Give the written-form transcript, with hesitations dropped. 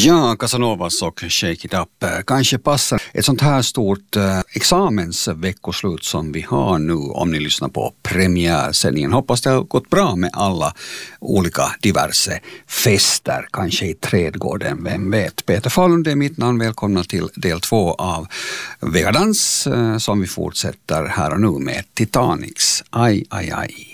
Ja, Casanovas och Shake It Up kanske passar ett sånt här stort examensveckoslut som vi har nu om ni lyssnar på premiärsändningen. Hoppas det har gått bra med alla olika diverse fester, kanske i trädgården, vem vet. Peter Falund är mitt namn, välkomna till del 2 av Vegadans som vi fortsätter här och nu med Titanics Aj, aj, aj.